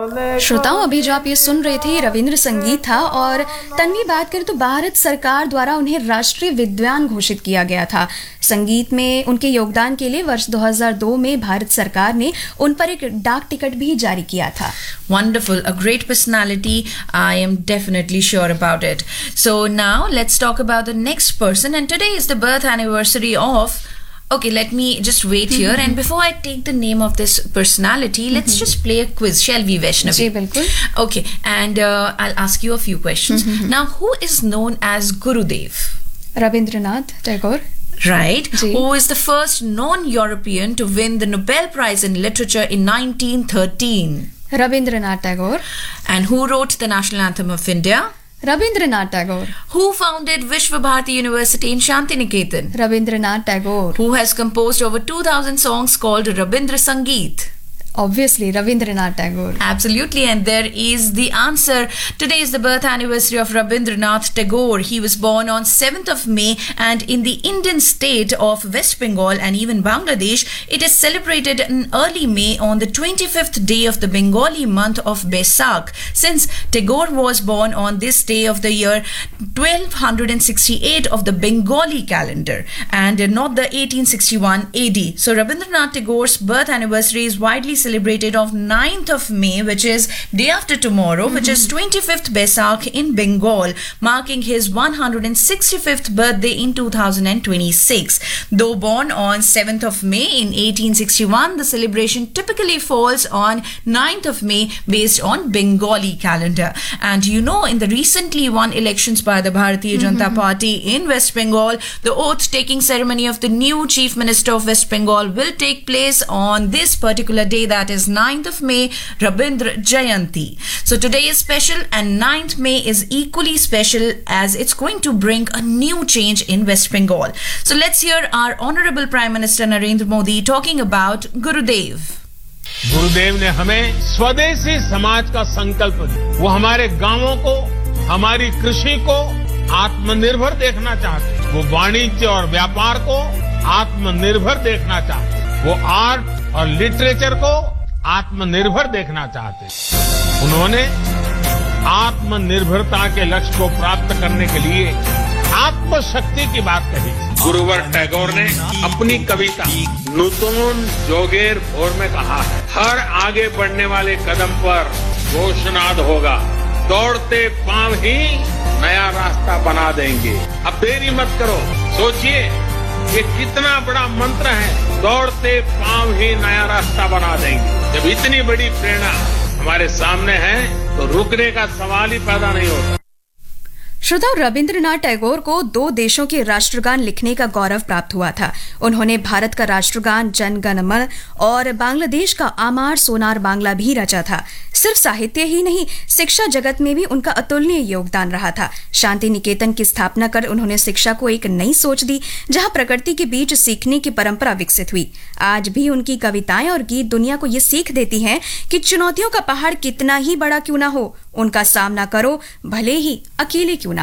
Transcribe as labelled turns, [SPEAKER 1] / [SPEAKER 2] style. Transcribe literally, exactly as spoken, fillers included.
[SPEAKER 1] श्रोताओं, अभी जो आप ये सुन रहे थे रविंद्र संगीत था। और तन्वी बात करें तो भारत सरकार द्वारा उन्हें राष्ट्रीय विद्वान घोषित किया गया था। संगीत में उनके योगदान के लिए वर्ष दो हज़ार दो में भारत सरकार ने उन पर एक डाक टिकट भी जारी किया था।
[SPEAKER 2] Wonderful, a great personality. I am definitely sure about it. So now let's talk about the next person, and today is the birth anniversary of. Okay, let me just wait mm-hmm. here, and before I take the name of this personality, mm-hmm. let's just play a quiz, shall we, Vaishnavi?
[SPEAKER 1] जी बिल्कुल.
[SPEAKER 2] Okay, and uh, I'll ask you a few questions. Mm-hmm. Now, who is known as Gurudev?
[SPEAKER 1] Rabindranath Tagore.
[SPEAKER 2] Right.
[SPEAKER 1] Ji.
[SPEAKER 2] Who is the first non-European to win the Nobel Prize in Literature in nineteen thirteen?
[SPEAKER 1] Rabindranath Tagore.
[SPEAKER 2] And who wrote the National Anthem of India?
[SPEAKER 1] Rabindranath Tagore.
[SPEAKER 2] Who founded Vishwa Bharati University in Shantiniketan?
[SPEAKER 1] Rabindranath Tagore.
[SPEAKER 2] Who has composed over two thousand songs called Rabindra Sangeet?
[SPEAKER 1] Obviously, Rabindranath Tagore.
[SPEAKER 2] Absolutely, and there is the answer. Today is the birth anniversary of Rabindranath Tagore. He was born on seventh of May, and in the Indian state of West Bengal and even Bangladesh, it is celebrated in early May on the twenty-fifth day of the Bengali month of Baisakh. Since Tagore was born on this day of the year twelve sixty-eight of the Bengali calendar and not the eighteen sixty-one A D. So Rabindranath Tagore's birth anniversary is widely celebrated on ninth of May, which is day after tomorrow, mm-hmm. which is twenty-fifth Baisakh in Bengal, marking his one hundred sixty-fifth birthday in two thousand twenty-six. Though born on seventh of May in eighteen sixty-one, the celebration typically falls on ninth of May based on Bengali calendar. And you know, in the recently won elections by the Bharatiya mm-hmm. Janata Party in West Bengal, the oath-taking ceremony of the new Chief Minister of West Bengal will take place on this particular day, that is ninth of May, Rabindra Jayanti. So today is special, and ninth May is equally special as it's going to bring a new change in West Bengal. So let's hear our Honorable Prime Minister Narendra Modi talking about Gurudev.
[SPEAKER 3] गुरुदेव ने हमें स्वदेशी समाज का संकल्प दिया। वो हमारे गांवों को, हमारी कृषि को आत्मनिर्भर देखना चाहते। वो वाणिज्य और व्यापार को आत्मनिर्भर देखना चाहते। वो आर्ट और लिटरेचर को आत्मनिर्भर देखना चाहते। उन्होंने आत्मनिर्भरता के लक्ष्य को प्राप्त करने के लिए आत्मशक्ति की बात कही। गुरुवर टैगोर ने अपनी कविता नूतन जोगेर भोर में कहा है, हर आगे बढ़ने वाले कदम पर घोषणाद होगा, दौड़ते पांव ही नया रास्ता बना देंगे। अब देरी मत करो, सोचिए ये कितना बड़ा मंत्र है, दौड़ते पांव ही नया रास्ता बना देंगे। जब इतनी बड़ी प्रेरणा हमारे सामने है तो रुकने का सवाल ही पैदा नहीं होता।
[SPEAKER 1] श्रोताओं, रविंद्रनाथ टैगोर को दो देशों के राष्ट्रगान लिखने का गौरव प्राप्त हुआ था। उन्होंने भारत का राष्ट्रगान जन गण मन और बांग्लादेश का आमार सोनार बांग्ला भी रचा था। सिर्फ साहित्य ही नहीं, शिक्षा जगत में भी उनका अतुलनीय योगदान रहा था। शांति निकेतन की स्थापना कर उन्होंने शिक्षा को एक नई सोच दी, जहां प्रकृति के बीच सीखने की परंपरा विकसित हुई। आज भी उनकी कविताएं और गीत दुनिया को ये सीख देती हैं कि चुनौतियों का पहाड़ कितना ही बड़ा क्यों ना हो, उनका सामना करो, भले ही अकेले क्यों ना